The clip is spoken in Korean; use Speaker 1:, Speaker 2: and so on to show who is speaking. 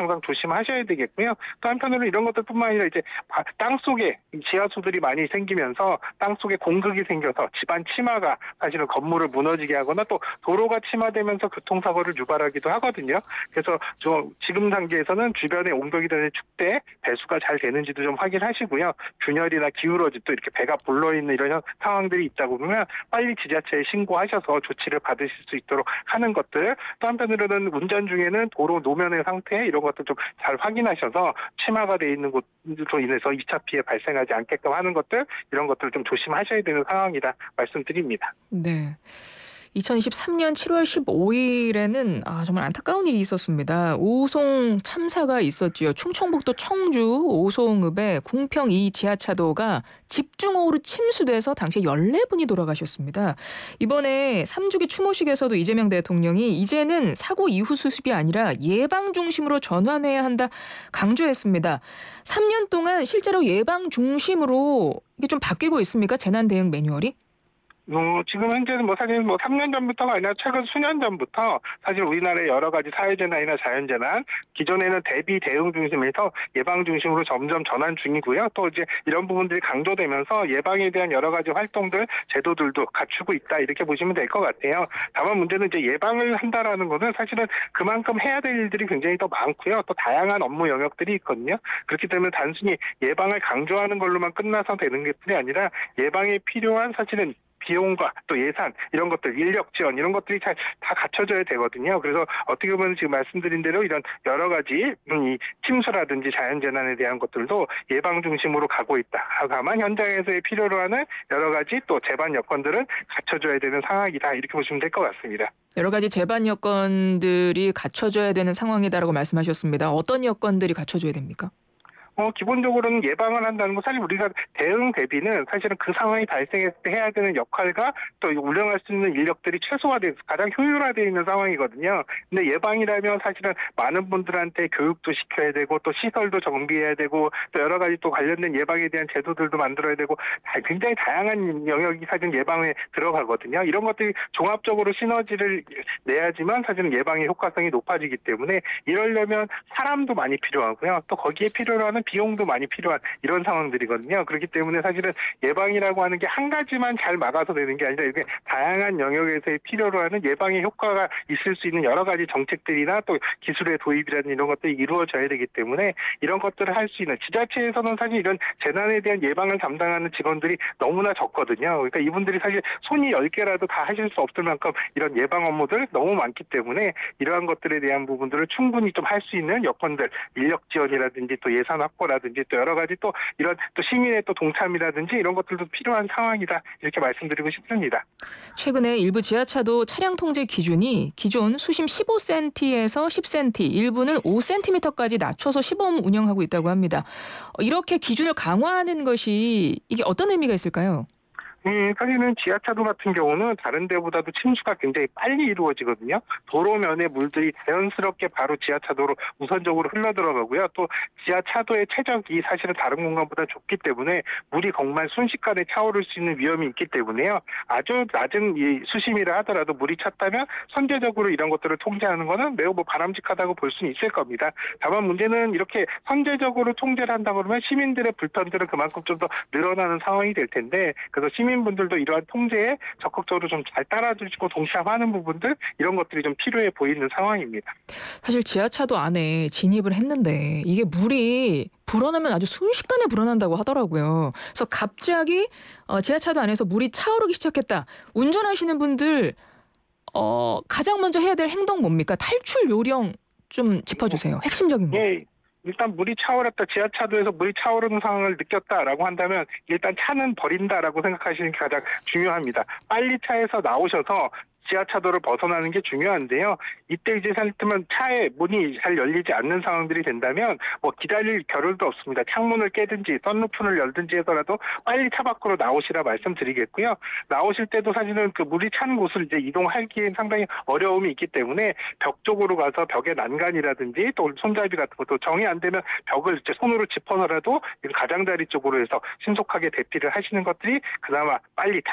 Speaker 1: 항상 조심하셔야 되겠고요. 또 한편으로 이런 것들뿐만 아니라 이제 땅 속에 지하수들이 많이 생기면서 땅 속에 공극이 생겨서 집안 치마가 사실은 건물을 무너지게 하거나 또 도로가 침하되면서 교통사고를 유발하기도 하거든요. 그래서 지금 단계에서는 주변에 옹벽이 되는 축대 배수가 잘 되는지도 좀 확인하시고요. 균열이나 기울어짐 또 이렇게 배가 불러있는 이런 상황들이 있다고 보면 빨리 지자체에 신고하셔서 조치를 받으실 수 있도록 하는 것들, 또 한편으로는 운전 중에는 도로 노면의 상태 이런 것들 좀 잘 확인하셔서 침하가 돼 있는 곳으로 인해서 2차 피해 발생하지 않게끔 하는 것들, 이런 것들을 좀 조심하셔야 되는 상황이다 말씀드립니다.
Speaker 2: 네. 2023년 7월 15일에는 정말 안타까운 일이 있었습니다. 오송 참사가 있었지요. 충청북도 청주 오송읍의 궁평 2 지하차도가 집중호우로 침수돼서 당시에 14분이 돌아가셨습니다. 이번에 3주기 추모식에서도 이재명 대통령이 이제는 사고 이후 수습이 아니라 예방 중심으로 전환해야 한다 강조했습니다. 3년 동안 실제로 예방 중심으로 이게 좀 바뀌고 있습니까? 재난 대응 매뉴얼이?
Speaker 1: 지금 현재는 사실 3년 전부터가 아니라 최근 수년 전부터 사실 우리나라의 여러 가지 사회재난이나 자연재난, 기존에는 대비 대응 중심에서 예방 중심으로 점점 전환 중이고요. 또 이제 이런 부분들이 강조되면서 예방에 대한 여러 가지 활동들, 제도들도 갖추고 있다 이렇게 보시면 될 것 같아요. 다만 문제는 이제 예방을 한다라는 것은 사실은 그만큼 해야 될 일들이 굉장히 더 많고요. 또 다양한 업무 영역들이 있거든요. 그렇기 때문에 단순히 예방을 강조하는 걸로만 끝나서 되는 게 뿐이 아니라 예방에 필요한 사실은 비용과 또 예산 이런 것들, 인력 지원 이런 것들이 다 갖춰져야 되거든요. 그래서 어떻게 보면 지금 말씀드린 대로 이런 여러 가지 이 침수라든지 자연재난에 대한 것들도 예방 중심으로 가고 있다. 다만 현장에서의 필요로 하는 여러 가지 또 제반 여건들은 갖춰져야 되는 상황이다. 이렇게 보시면 될 것 같습니다.
Speaker 2: 여러 가지 제반 여건들이 갖춰져야 되는 상황이다라고 말씀하셨습니다. 어떤 여건들이 갖춰져야 됩니까?
Speaker 1: 기본적으로는 예방을 한다는 건 사실 우리가 대응 대비는 사실은 그 상황이 발생했을 때 해야 되는 역할과 또 운영할 수 있는 인력들이 최소화돼서 가장 효율화되어 있는 상황이거든요. 근데 예방이라면 사실은 많은 분들한테 교육도 시켜야 되고 또 시설도 정비해야 되고 또 여러 가지 또 관련된 예방에 대한 제도들도 만들어야 되고 굉장히 다양한 영역이 사실 예방에 들어가거든요. 이런 것들이 종합적으로 시너지를 내야지만 사실은 예방의 효과성이 높아지기 때문에 이러려면 사람도 많이 필요하고요. 또 거기에 필요로 하는 비용도 많이 필요한 이런 상황들이거든요. 그렇기 때문에 사실은 예방이라고 하는 게 한 가지만 잘 막아서 되는 게 아니라 이게 다양한 영역에서의 필요로 하는 예방의 효과가 있을 수 있는 여러 가지 정책들이나 또 기술의 도입이라는 이런 것들이 이루어져야 되기 때문에 이런 것들을 할 수 있는 지자체에서는 사실 이런 재난에 대한 예방을 담당하는 직원들이 너무나 적거든요. 그러니까 이분들이 사실 손이 10개라도 다 하실 수 없을 만큼 이런 예방 업무들 너무 많기 때문에 이러한 것들에 대한 부분들을 충분히 좀 할 수 있는 여건들, 인력 지원이라든지 또 예산 확보라든지 또 여러 가지 또 이런 또 시민의 또 동참이라든지 이런 것들도 필요한 상황이다 이렇게 말씀드리고 싶습니다.
Speaker 2: 최근에 일부 지하차도 차량 통제 기준이 기존 수심 15cm에서 10cm, 일부는 5cm까지 낮춰서 시범 운영하고 있다고 합니다. 이렇게 기준을 강화하는 것이 이게 어떤 의미가 있을까요?
Speaker 1: 사실은 지하차도 같은 경우는 다른 데보다도 침수가 굉장히 빨리 이루어지거든요. 도로면의 물들이 자연스럽게 바로 지하차도로 우선적으로 흘러들어가고요. 또 지하차도의 최적이 사실은 다른 공간보다 좁기 때문에 물이 정말 순식간에 차오를 수 있는 위험이 있기 때문에요. 아주 낮은 이 수심이라 하더라도 물이 찼다면 선제적으로 이런 것들을 통제하는 것은 매우 바람직하다고 볼 수는 있을 겁니다. 다만 문제는 이렇게 선제적으로 통제를 한다 그러면 시민들의 불편들은 그만큼 좀 더 늘어나는 상황이 될 텐데, 그래서 시민분들도 이러한 통제에 적극적으로 좀 잘 따라주시고 동참하는 부분들 이런 것들이 좀 필요해 보이는 상황입니다.
Speaker 2: 사실 지하차도 안에 진입을 했는데 이게 물이 불어나면 아주 순식간에 불어난다고 하더라고요. 그래서 갑자기 지하차도 안에서 물이 차오르기 시작했다. 운전하시는 분들 가장 먼저 해야 될 행동 뭡니까? 탈출 요령 좀 짚어주세요. 핵심적인 거.
Speaker 1: 예. 일단 물이 차오랐다, 지하차도에서 물이 차오르는 상황을 느꼈다라고 한다면 일단 차는 버린다라고 생각하시는 게 가장 중요합니다. 빨리 차에서 나오셔서 지하차도를 벗어나는 게 중요한데요. 이때 이제 살펴면 차에 문이 잘 열리지 않는 상황들이 된다면 기다릴 겨를도 없습니다. 창문을 깨든지 썬루프를 열든지 해서라도 빨리 차 밖으로 나오시라 말씀드리겠고요. 나오실 때도 사실은 그 물이 찬 곳을 이제 이동하기엔 상당히 어려움이 있기 때문에 벽 쪽으로 가서 벽의 난간이라든지 또 손잡이 같은 것도 정이 안 되면 벽을 이제 손으로 짚어서라도 가장자리 쪽으로 해서 신속하게 대피를 하시는 것들이 그나마 빨리